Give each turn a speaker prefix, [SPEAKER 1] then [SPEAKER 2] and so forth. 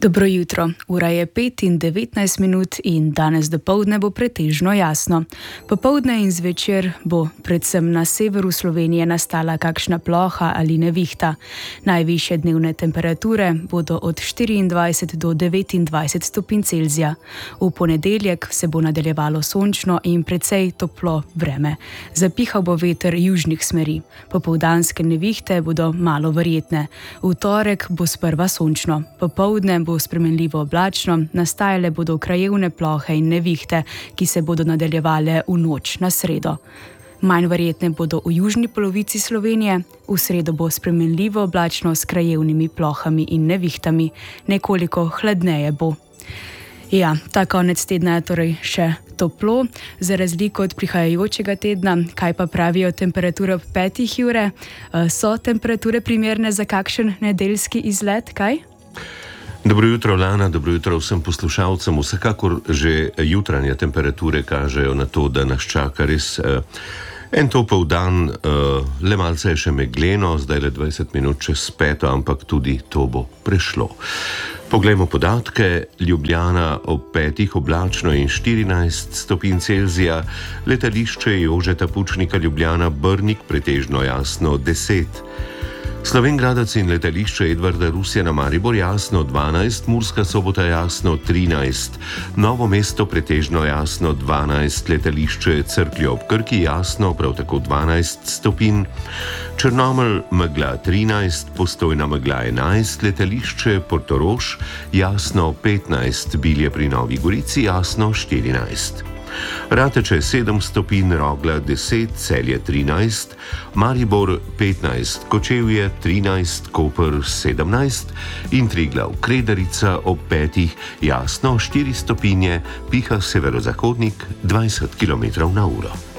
[SPEAKER 1] Dobro jutro, ura je 5 in 19 minut in danes dopoldne bo pretežno jasno. Popoldne in zvečer bo predvsem na severu Slovenije nastala kakšna ploha ali nevihta. Najvišje dnevne temperature bodo od 24 do 29 stopinj Celzija. V ponedeljek se bo nadaljevalo sončno in precej toplo vreme. Zapihal bo veter južnih smeri. Popoldanske nevihte bodo malo verjetne. V torek bo sprva sončno. Popoldne bo spremenljivo oblačno, nastajale bodo krajevne plohe in nevihte, ki se bodo nadaljevale v noč na sredo. Manj verjetne bodo v južni polovici Slovenije, v sredo bo spremenljivo oblačno s krajevnimi plohami in nevihtami, nekoliko hladneje bo. Ja, ta konec tedna je torej še toplo, za razliko od prihajajočega tedna. Kaj pa pravijo temperature ob 5 ure? So temperature primerne za kakšen nedeljski izlet, kaj?
[SPEAKER 2] Dobro jutro, Lana, dobro jutro vsem poslušalcem. Vsekakor že jutranje temperature kažejo na to, da nas čaka res en topel dan, le malce je še megleno, zdaj le 20 minut čez 5, ampak tudi to bo prešlo. Poglejmo podatke. Ljubljana ob 5 oblačno in 14 stopinj Celzija, letališče Jožeta Pučnika Ljubljana Brnik pretežno jasno 10. Slovenj Gradec in letališče Edvarda Rusjana Maribor jasno 12, Murska Sobota jasno 13, Novo mesto pretežno jasno 12, letališče Cerklje ob Krki jasno prav tako 12 stopinj, Črnomelj megla 13, Postojna megla 11, letališče Portorož jasno 15, Bilje pri Novi Gorici jasno 14. Rateče 7 stopinj, Rogla 10, Celje 13, Maribor 15, Kočevje 13, Koper 17 in Triglav Kredarica ob 5 jasno 4 stopinje, piha severozahodnik 20 km/h.